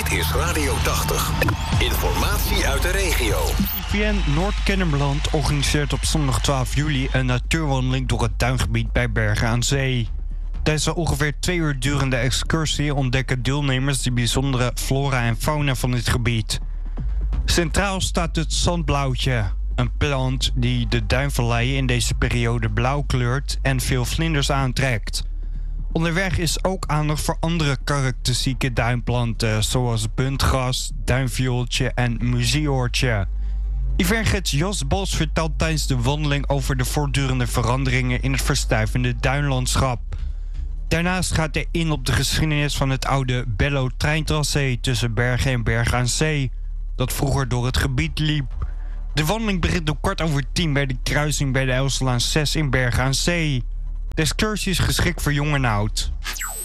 Dit is Radio 80. Informatie uit de regio. IVN Noord-Kennemerland organiseert op zondag 12 juli een natuurwandeling door het duingebied bij Bergen aan Zee. Tijdens de ongeveer 2 uur durende excursie ontdekken deelnemers de bijzondere flora en fauna van dit gebied. Centraal staat het zandblauwtje, een plant die de duinvalleien in deze periode blauw kleurt en veel vlinders aantrekt. Onderweg is ook aandacht voor andere karakteristieke duinplanten, zoals buntgras, duinviooltje en muzieoortje. IVN-gids Jos Bos vertelt tijdens de wandeling over de voortdurende veranderingen in het verstuivende duinlandschap. Daarnaast gaat hij in op de geschiedenis van het oude Bello-treintracé tussen Bergen en Bergen aan Zee, dat vroeger door het gebied liep. De wandeling begint om 10:15 bij de kruising bij de Elselaan 6 in Bergen aan Zee. De excursie is geschikt voor jong en oud.